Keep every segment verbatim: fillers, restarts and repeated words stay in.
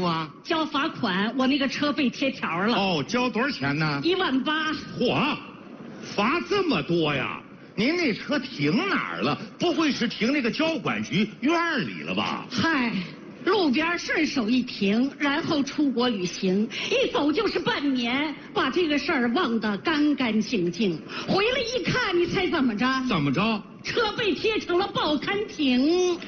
啊？ 交罚款，我那个车被贴条了。 哦，交多少钱呢？ 一万八。 嚯，罚这么多呀？您那车停哪儿了？不会是停那个交管局院里了吧？ 嗨，路边顺手一停，然后出国旅行，一走就是半年，把这个事儿忘得干干净净。回来一看，你猜怎么着？ 怎么着？ 车被贴成了报刊亭。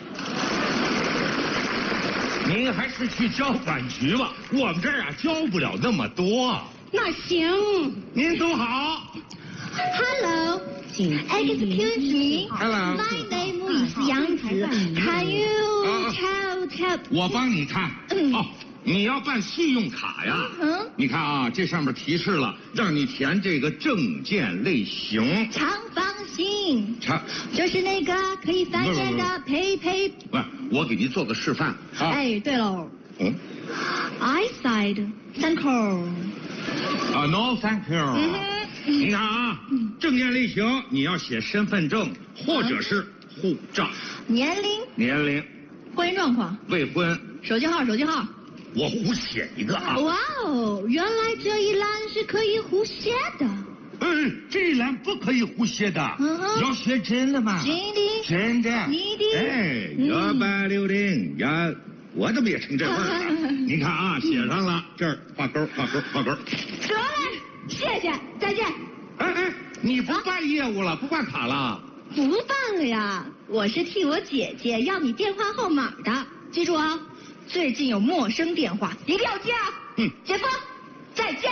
您还是去交管局吧，我们这儿啊交不了那么多。 那行， 您走好。 Hello, excuse me. Hello. My name is 杨子. Can you tell tell? 我帮你看。哦，你要办信用卡呀？ 嗯。 你看啊，这上面提示了，让你填这个证件类型。 长方形。 长。 就是那个可以翻页的 PayPay。 不是，我给您做个示范啊。 哎，对喽。 嗯。 Eyesight, thank you. 啊 ，No, thank you. 嗯哼。 你看啊，证件类型你要写身份证或者是护照。 年龄。 年龄。 婚姻状况。 未婚。 手机号，手机号。 我胡写一个啊。 哇哦，原来这一栏是可以胡写的。 嗯，这一栏不可以胡写的， 嗯、 要写真的嘛。 真的。 真的。 你的。 哎，幺八六零呀，我怎么也成这味儿了？你看啊，写上了，这儿画勾，画勾，画勾。 得嘞，谢谢，再见。 哎哎，你不办业务了，不办卡了？ 不办了呀，我是替我姐姐要你电话号码的，记住啊，最近有陌生电话，一定要接啊。 嗯， 姐夫，再见。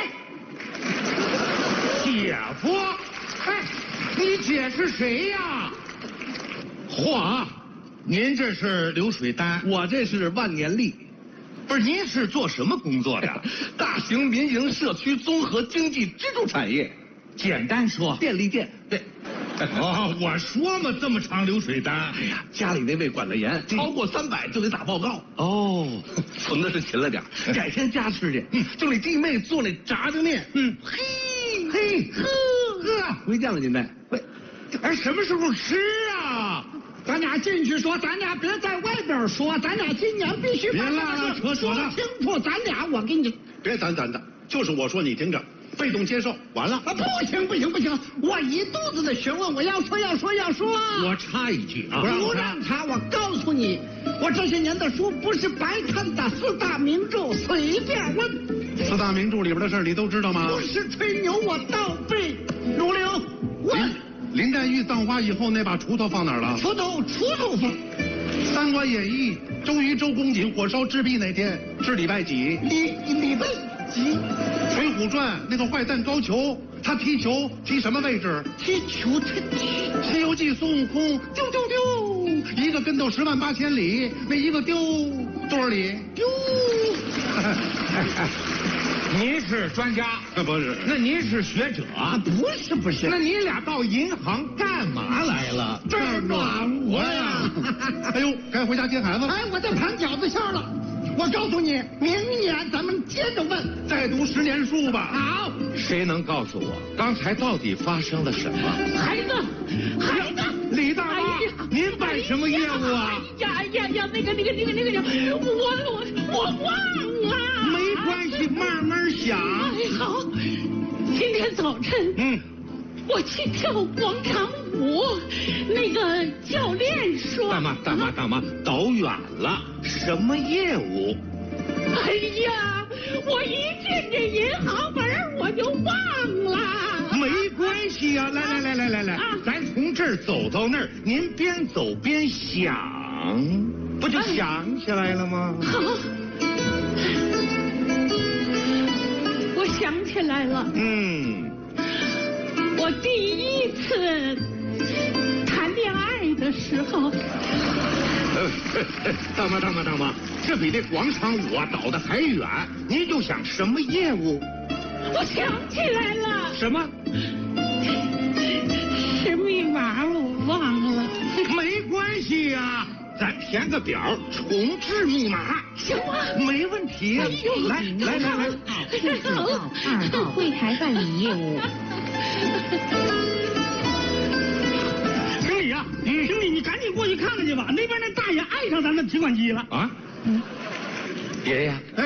姐夫，哎，你姐是谁呀？嚯，您这是流水单， 我这是万年历。 不是，您是做什么工作的？ 大型民营社区综合经济支柱产业。 简单说， 便利店。 对。哦，我说嘛，这么长流水单。 哎呀，家里那位管得严，超过三百就得打报告。 哦， 存的是勤了点，改天家吃去。嗯，就你弟妹做那炸酱面。 嗯， 嘿嘿呵呵，回见了您呗。 喂，哎，什么时候吃啊？ 咱俩进去说，咱俩别在外边说，咱俩今年必须把这个事说清楚。咱俩，我给你别咱咱的，就是我说你听着，被动接受，完了。 啊，不行不行不行，我一肚子的学问，我要说要说要说。 我插一句啊， 不让插，我告诉你，我这些年的书不是白看的，四大名著随便问。 四大名著里边的事儿你都知道吗？ 不是吹牛，我倒背如流。问。 林黛玉葬花以后那把锄头放哪儿了？ 锄头锄头放。 三国演义，周瑜周公瑾火烧赤壁那天是礼拜几？ 礼礼拜几？ 水浒传那个坏蛋高俅，他踢球踢什么位置？ 踢球踢踢。 西游记孙悟空丢丢丢，一个跟头十万八千里，那一个丢多少里？ 丢。 您是专家？ 不是。 那您是学者？ 啊，不是不是。 那你俩到银行干嘛来了？ 这儿暖和呀！ 哎呦，该回家接孩子了。 哎，我在盘饺子馅了。我告诉你，明年咱们接着问。 再读十年书吧。 好。 谁能告诉我刚才到底发生了什么？ 孩子，孩子， 李大妈，您办什么业务啊？ 呀呀呀，那个那个那个那个，我我我忘了。 没关系，慢慢想。 哎，好，今天早晨， 嗯， 我去跳广场舞，那个教练说， 大妈大妈大妈，走远了，什么业务？ 哎呀，我一进这银行门我就忘了。 没关系呀、啊，来来来来来来，啊、咱从这儿走到那儿，您边走边想，不就想起来了吗？ 好。我想起来了， 嗯， 我第一次谈恋爱的时候， 呃，大妈大妈大妈，这比这广场舞啊倒得还远，您就想什么业务？ 我想起来了， 什么？ 是密码，我忘了。 没关系呀、啊。咱填个表，重置密码， 行吗？ 没问题。 哎呦， 来来来来， 四号、二号柜台办理业务。 经理啊，经理，你赶紧过去看看去吧，那边那大爷爱上咱的提款机了。 啊？嗯，爷爷。